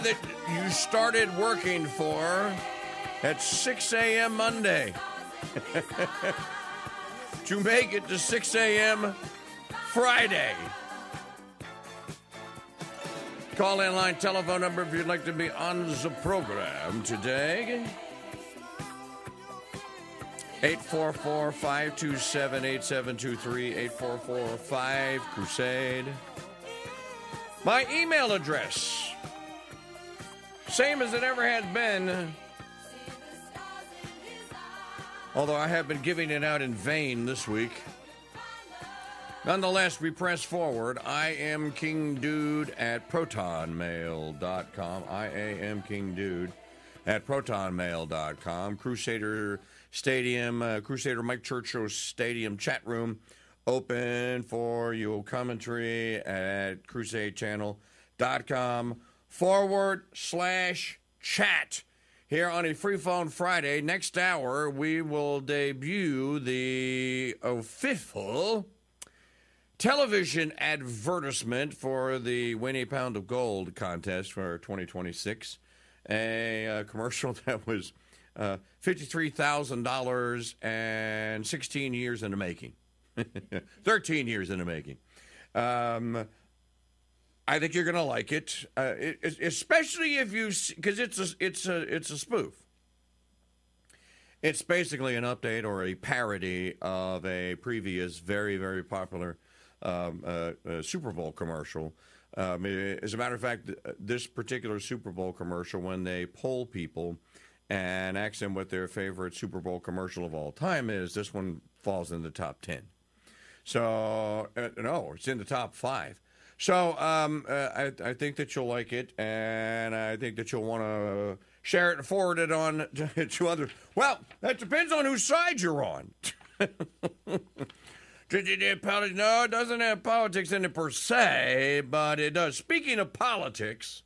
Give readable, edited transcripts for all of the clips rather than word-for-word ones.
that you started working for at 6 a.m. Monday to make it to 6 a.m. Friday. Call in line telephone number if you'd like to be on the program today. 844-527-8723, 844-5-CRUSADE. My email address, same as it ever has been, although I have been giving it out in vain this week. Nonetheless, we press forward. I am King Dude at protonmail.com. I am King Dude at protonmail.com. Crusader Stadium, Crusader Mike Churchill Stadium chat room open for your commentary at crusadechannel.com/chat. Here on a Free Phone Friday, next hour, we will debut the official television advertisement for the Win a Pound of Gold contest for 2026. A commercial that was $53,000 and 16 years in the making. 13 years in the making. I think you're going to like it, especially if you, because it's a spoof. It's basically an update or a parody of a previous very, very popular Super Bowl commercial. As a matter of fact, this particular Super Bowl commercial, when they poll people and ask them what their favorite Super Bowl commercial of all time is, this one falls in the top 10. So, no, it's in the top 5. So, I think that you'll like it, and I think that you'll want to share it and forward it on to others. Well, that depends on whose side you're on. No, it doesn't have politics in it per se, but it does. Speaking of politics,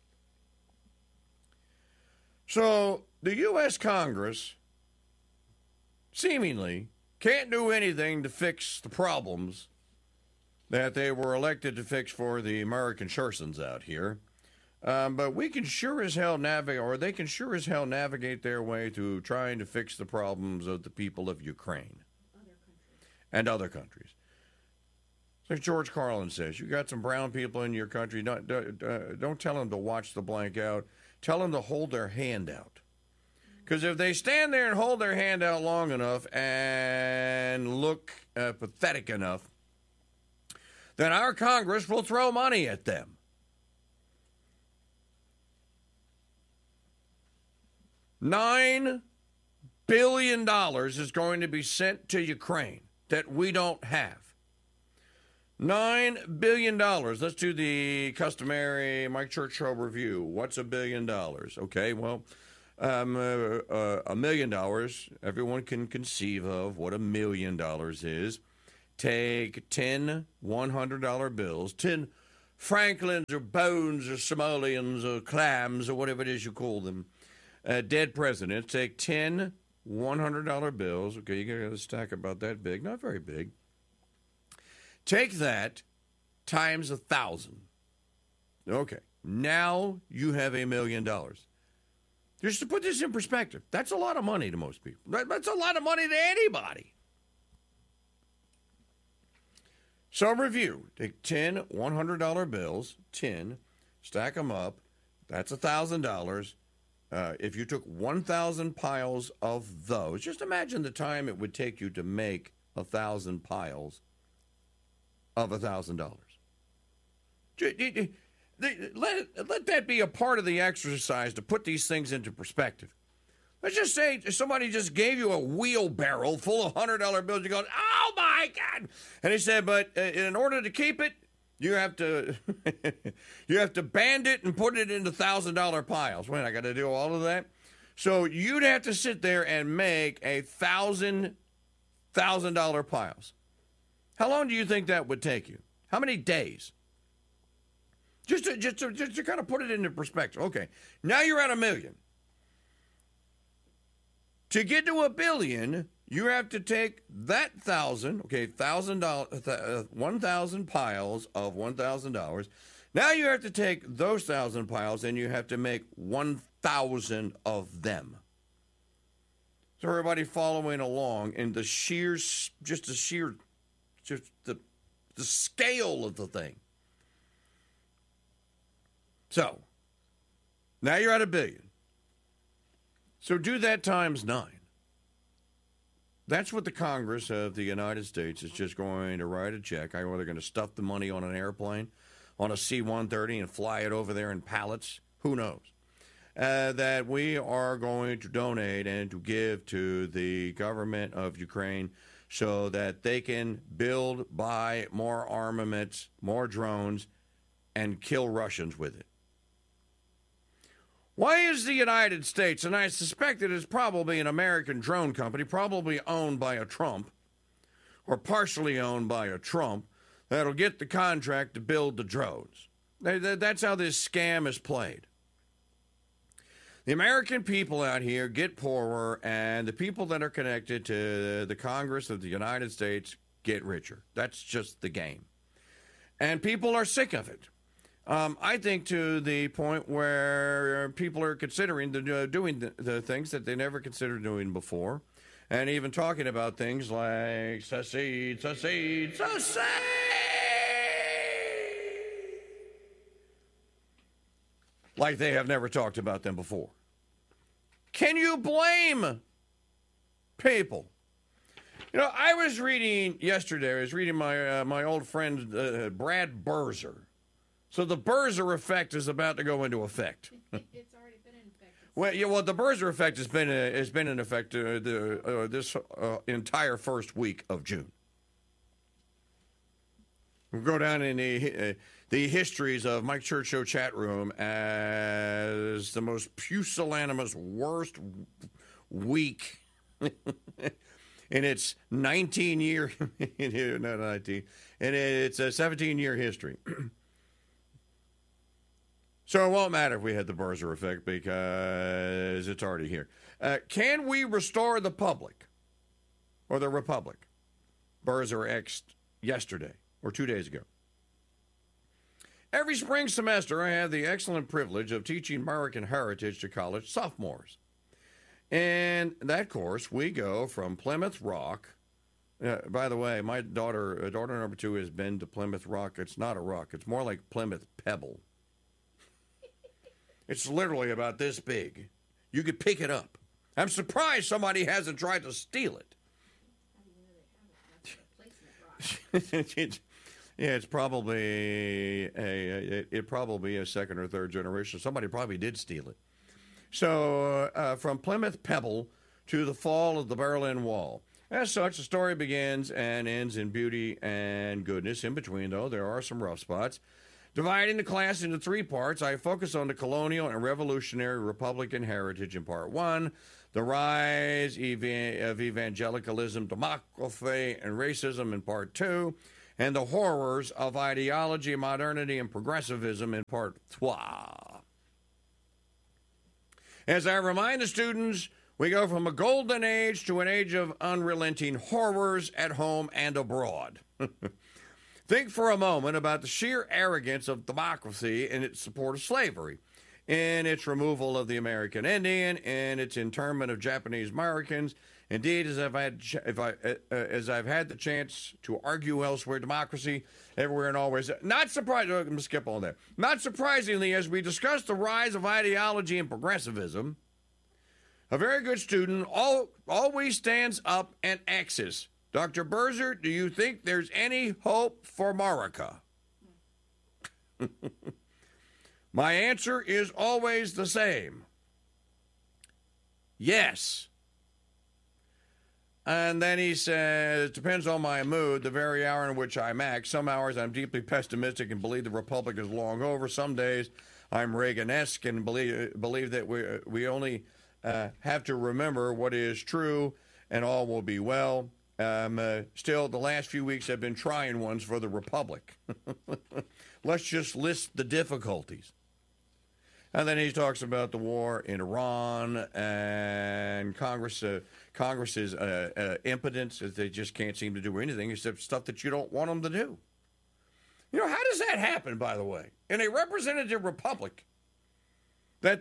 so the U.S. Congress seemingly can't do anything to fix the problems that they were elected to fix for the American citizens out here. But we can sure as hell navigate, or they can sure as hell navigate their way through trying to fix the problems of the people of Ukraine and other countries. Like George Carlin says, you got some brown people in your country, don't tell them to watch the blank out. Tell them to hold their hand out. Because if they stand there and hold their hand out long enough and look pathetic enough, then our Congress will throw money at them. $9 billion is going to be sent to Ukraine that we don't have. $9 billion. Let's do the customary Mike Churchill review. What's $1 billion? Okay, well, $1 million, everyone can conceive of what $1 million is. Take 10 $100 bills, 10 Franklins or Bones or Somalians or Clams or whatever it is you call them, dead presidents. Take 10 $100 bills. Okay, you got a stack about that big, not very big. Take that times 1,000. Okay, now you have $1 million. Just to put this in perspective, that's a lot of money to most people. That's a lot of money to anybody. So review. Take 10 $100 bills, 10, stack them up. That's $1,000. If you took 1,000 piles of those, just imagine the time it would take you to make 1,000 piles of $1,000. Let that be a part of the exercise to put these things into perspective. Let's just say somebody just gave you a wheelbarrow full of $100 bills. You go, oh my God! And he said, but in order to keep it, you have to band it and put it into $1,000 piles. Wait, I got to do all of that. So you'd have to sit there and make $1,000 piles. How long do you think that would take you? How many days? Just to kind of put it into perspective. Okay, now you're at $1 million. To get to $1 billion, you have to take that 1,000 piles of $1,000, Now you have to take those 1,000 piles and you have to make 1,000 of them. So everybody following along in the the scale of the thing. So now you're at $1 billion. So do that times 9. That's what the Congress of the United States is just going to write a check. They're going to stuff the money on an airplane, on a C-130, and fly it over there in pallets. Who knows? That we are going to donate and to give to the government of Ukraine so that they can build, buy more armaments, more drones, and kill Russians with it. Why is the United States, and I suspect it is probably an American drone company, probably owned by a Trump, or partially owned by a Trump, that'll get the contract to build the drones? That's how this scam is played. The American people out here get poorer, and the people that are connected to the Congress of the United States get richer. That's just the game. And people are sick of it. I think to the point where people are considering doing the things that they never considered doing before, and even talking about things like secede. Like they have never talked about them before. Can you blame people? You know, I was reading my old friend Brad Birzer. So the Birzer effect is about to go into effect. It's already been in effect. Well, the Birzer effect has been in effect this entire first week of June. We'll go down in the histories of Mike Church Show chat room as the most pusillanimous, worst week in its 19-year, not 19, and it's a 17-year history. So it won't matter if we had the Birzer effect because it's already here. Can we restore the public or the Republic? Birzer X'd yesterday or 2 days ago. Every spring semester, I have the excellent privilege of teaching American Heritage to college sophomores. And that course, we go from Plymouth Rock. By the way, my daughter number 2 has been to Plymouth Rock. It's not a rock. It's more like Plymouth Pebble. It's literally about this big. You could pick it up. I'm surprised somebody hasn't tried to steal it. It's probably a second or third generation. Somebody probably did steal it. So from Plymouth Pebble to the fall of the Berlin Wall. As such, the story begins and ends in beauty and goodness. In between, though, there are some rough spots. Dividing the class into 3 parts, I focus on the colonial and revolutionary Republican heritage in part 1, the rise of evangelicalism, democracy, and racism in part 2, and the horrors of ideology, modernity, and progressivism in part 3. As I remind the students, we go from a golden age to an age of unrelenting horrors at home and abroad. Think for a moment about the sheer arrogance of democracy in its support of slavery, in its removal of the American Indian, in its internment of Japanese Americans. Indeed, as I've had the chance to argue elsewhere, democracy everywhere and always. Not surprising. I'm going to skip all that. Not surprisingly, as we discuss the rise of ideology and progressivism, a very good student always stands up and axes. Dr. Birzer, do you think there's any hope for America? My answer is always the same. Yes. And then he says, it depends on my mood, the very hour in which I'm act. Some hours I'm deeply pessimistic and believe the Republic is long over. Some days I'm Reagan-esque and believe that we only have to remember what is true and all will be well. Still, the last few weeks have been trying ones for the Republic. Let's just list the difficulties. And then he talks about the war in Iran and Congress's impotence, as they just can't seem to do anything except stuff that you don't want them to do. You know, how does does that happen, by the way, in a representative republic? That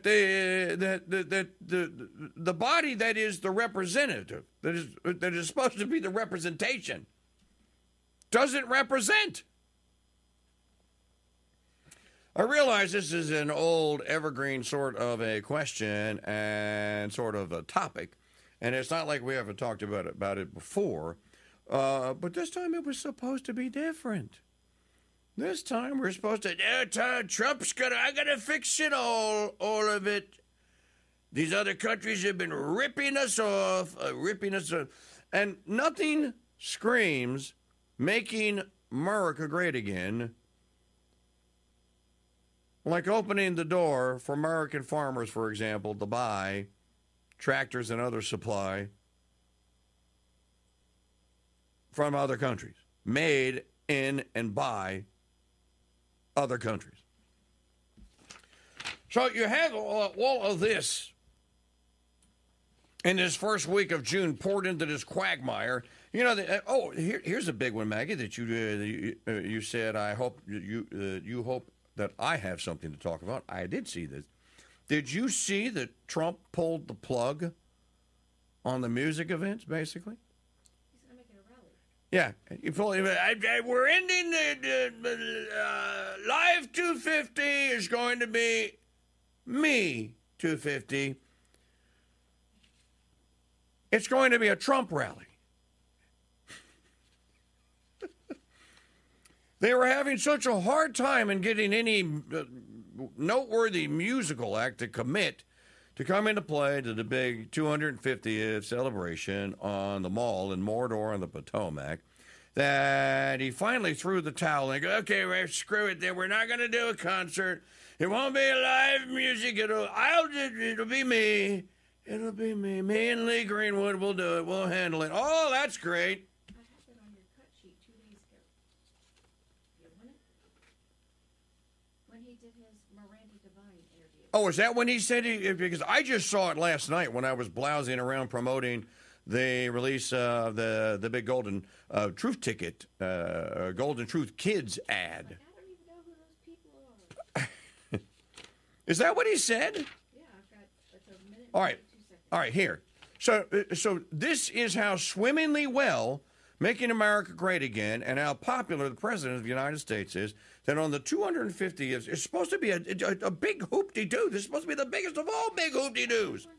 the body that is the representative, that is supposed to be the representation, doesn't represent. I realize this is an old evergreen sort of a question and sort of a topic, and it's not like we haven't talked about it before, but this time it was supposed to be different. This time we're supposed to, Trump's I gotta fix it all of it. These other countries have been ripping us off. And nothing screams making America great again like opening the door for American farmers, for example, to buy tractors and other supply from other countries, made in and by other countries. So you have all of this in this first week of June poured into this quagmire. You know, here's a big one, Maggie, that you said. I hope you hope that I have something to talk about. I did see this. Did you see that Trump pulled the plug on the music events, basically? Yeah, we're ending Live 250 is going to be Me 250. It's going to be a Trump rally. They were having such a hard time in getting any noteworthy musical act to commit to come into play to the big 250th celebration on the mall in Mordor on the Potomac, that he finally threw the towel and go, okay, well, screw it then. We're not going to do a concert. It won't be live music. It'll be me. It'll be me. Me and Lee Greenwood will do it. We'll handle it. Oh, that's great. I have it on your cut sheet 2 days ago. You want it? When he did his Miranda Devine interview. Oh, is that when he said because I just saw it last night when I was blousing around promoting the release of the big Golden Truth Ticket, Golden Truth Kids ad. I don't even know who those people are. Is that what he said? Yeah, I've got it's a minute. All right. 2 seconds. All right, here. So this is how swimmingly well making America great again and how popular the President of the United States is, that on the 250th, it's supposed to be a big hoop-de-doo. This is supposed to be the biggest of all big hoop-de-doos.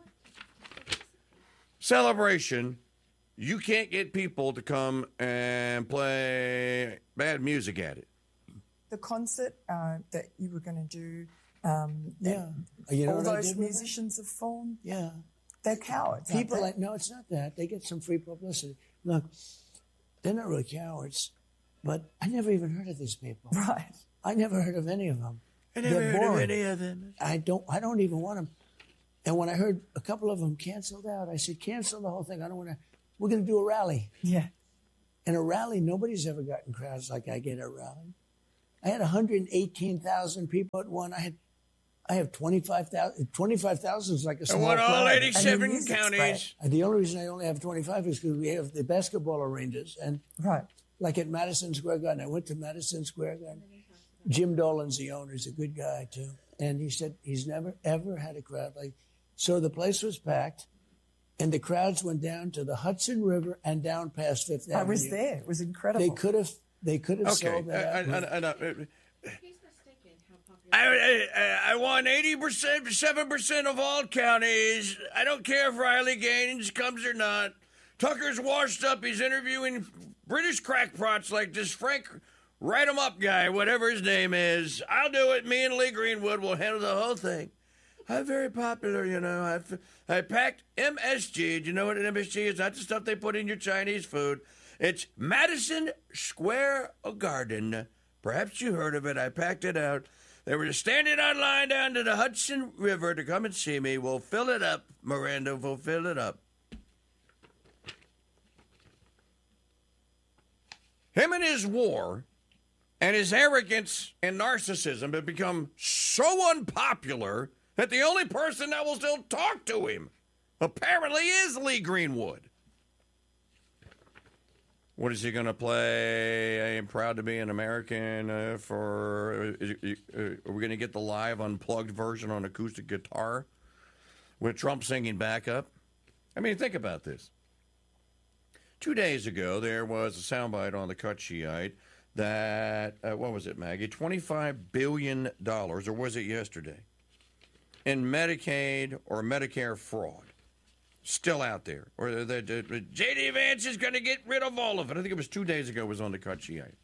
Celebration. You can't get people to come and play bad music at it. The concert that you were going to do, Yeah. You know all what I those did with musicians have fallen. that? Yeah. They're cowards. aren't People they? like, no, it's not that. They get some free publicity. Look, they're not really cowards, but I never even heard of these people. Right. I never heard of any of them. I never They're heard of boring. any of them. I don't even want them. And when I heard a couple of them canceled out, I said, cancel the whole thing. I don't want to. We're going to do a rally. Yeah. In a rally, nobody's ever gotten crowds like I get at a rally. I had 118,000 people at one. I have 25,000. 25,000 is like a I small want all crowd. 87 music's counties. And the only reason I only have 25 is because we have the basketball arrangements. And Right. like at Madison Square Garden, I went to Madison Square Garden. Jim Dolan's the owner. He's a good guy, too. And he said he's never, ever had a crowd like. So the place was packed, and the crowds went down to the Hudson River and down past Fifth Avenue. I was there. It was incredible. They could have Okay. sold that out. He's mistaken how popular. I want 80%, 7% of all counties. I don't care if Riley Gaines comes or not. Tucker's washed up. He's interviewing British crackpots like this Frank Write 'em Up guy, whatever his name is. I'll do it. Me and Lee Greenwood will handle the whole thing. I'm very popular, you know. I packed MSG. Do you know what an MSG is? Not the stuff they put in your Chinese food. It's Madison Square Garden. Perhaps you heard of it. I packed it out. They were standing on line down to the Hudson River to come and see me. We'll fill it up, Miranda. We'll fill it up. Him and his war and his arrogance and narcissism have become so unpopular that the only person that will still talk to him apparently is Lee Greenwood. What is he going to play? I am proud to be an American. Are we going to get the live unplugged version on acoustic guitar with Trump singing backup? I mean, think about this. 2 days ago, there was a soundbite on the Cut Shiite that, what was it, Maggie? $25 billion, or was it yesterday, in Medicaid or Medicare fraud. Still out there. Or J.D. Vance is going to get rid of all of it. I think it was 2 days ago it was on the Cut Shiite.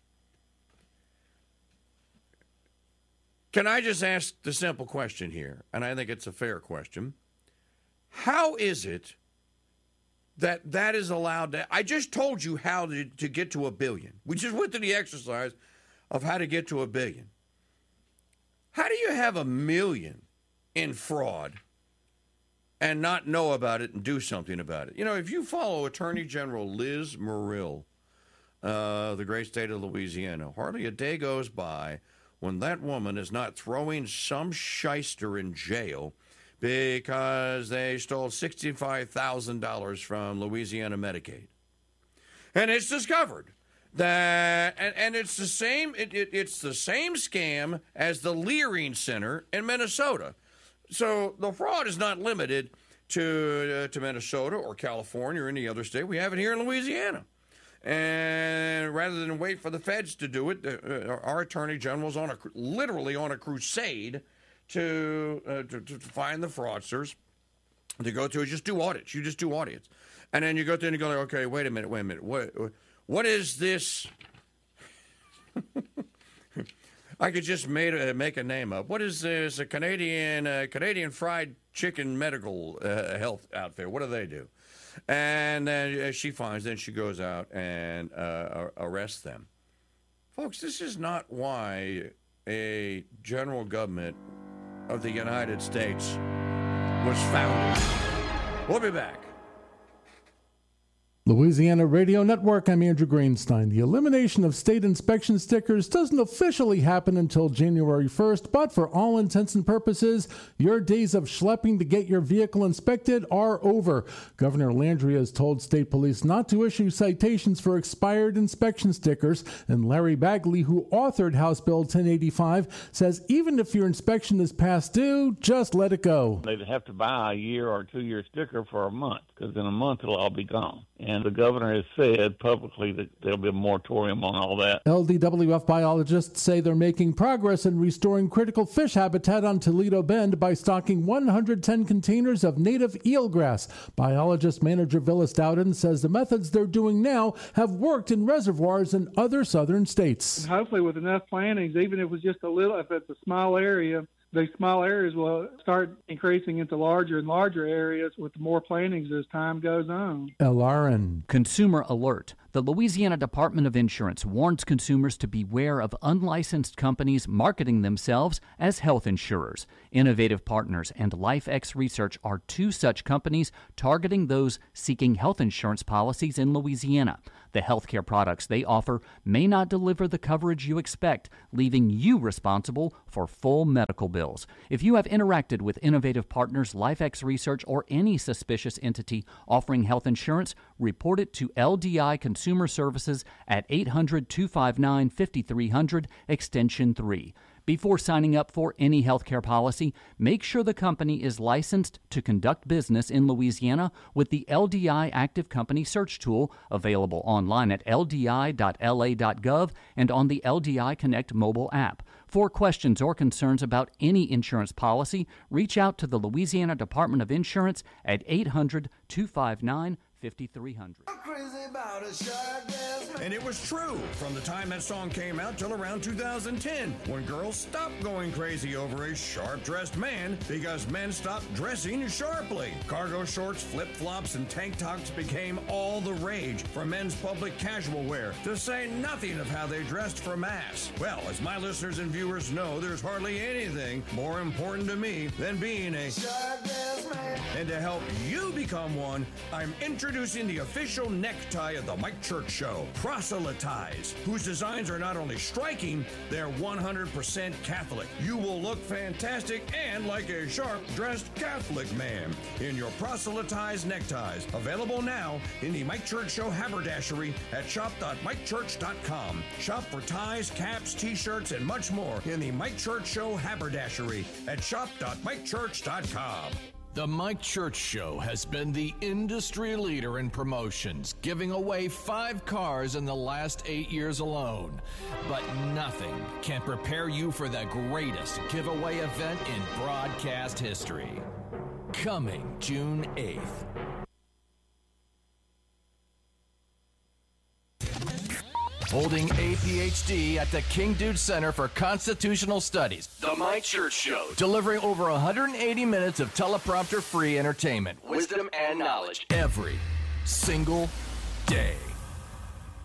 Can I just ask the simple question here, and I think it's a fair question. How is it that is allowed to... I just told you how to get to $1 billion. We just went through the exercise of how to get to $1 billion. How do you have $1 million in fraud and not know about it and do something about it? You know, if you follow Attorney General Liz Muriel, the great state of Louisiana, hardly a day goes by when that woman is not throwing some shyster in jail because they stole $65,000 from Louisiana Medicaid. And it's discovered that, and it's the same, it's the same scam as the Leering Center in Minnesota. So the fraud is not limited to Minnesota or California or any other state. We have it here in Louisiana. And rather than wait for the feds to do it, our attorney general's literally on a crusade to find the fraudsters, to go through, just do audits. You just do audits. And then you go through and you go, okay, wait a minute. What is this? I could just make a name up. What is this? A Canadian Fried Chicken medical health outfit. What do they do? And then she finds, then she goes out and arrests them. Folks, this is not why a general government of the United States was founded. We'll be back. Louisiana Radio Network, I'm Andrew Greenstein. The elimination of state inspection stickers doesn't officially happen until January 1st, but for all intents and purposes, your days of schlepping to get your vehicle inspected are over. Governor Landry has told state police not to issue citations for expired inspection stickers, and Larry Bagley, who authored House Bill 1085, says even if your inspection is past due, just let it go. They'd have to buy a year or 2 year sticker for a month, because in a month it'll all be gone. And the governor has said publicly that there'll be a moratorium on all that. LDWF biologists say they're making progress in restoring critical fish habitat on Toledo Bend by stocking 110 containers of native eelgrass. Biologist manager Villas Dowden says the methods they're doing now have worked in reservoirs in other southern states. And hopefully with enough plantings, even if it's just a little, if it's a small area, these small areas will start increasing into larger and larger areas with more plantings as time goes on. LRN. Consumer alert. The Louisiana Department of Insurance warns consumers to beware of unlicensed companies marketing themselves as health insurers. Innovative Partners and LifeX Research are two such companies targeting those seeking health insurance policies in Louisiana. The healthcare products they offer may not deliver the coverage you expect, leaving you responsible for full medical bills. If you have interacted with Innovative Partners, LifeX Research, or any suspicious entity offering health insurance, report it to LDI Consumer Services at 800-259-5300, extension 3. Before signing up for any healthcare policy, make sure the company is licensed to conduct business in Louisiana with the LDI Active Company Search Tool, available online at ldi.la.gov and on the LDI Connect mobile app. For questions or concerns about any insurance policy, reach out to the Louisiana Department of Insurance at 800-259-5300. And it was true from the time that song came out till around 2010, when girls stopped going crazy over a sharp-dressed man because men stopped dressing sharply. Cargo shorts, flip-flops, and tank tops became all the rage for men's public casual wear, to say nothing of how they dressed for mass. Well, as my listeners and viewers know, there's hardly anything more important to me than being a sharp-dressed And to help you become one, I'm introducing the official necktie of the Mike Church Show, Proselytize, whose designs are not only striking, they're 100% Catholic. You will look fantastic and like a sharp-dressed Catholic man in your Proselytize neckties. Available now in the Mike Church Show haberdashery at shop.mikechurch.com. Shop for ties, caps, t-shirts, and much more in the Mike Church Show haberdashery at shop.mikechurch.com. The Mike Church Show has been the industry leader in promotions, giving away 5 cars in the last 8 years alone. But nothing can prepare you for the greatest giveaway event in broadcast history. Coming June 8th. Holding a PhD at the King Dude Center for Constitutional Studies. The Mike Church Show. Delivering over 180 minutes of teleprompter-free entertainment, wisdom, and knowledge every single day.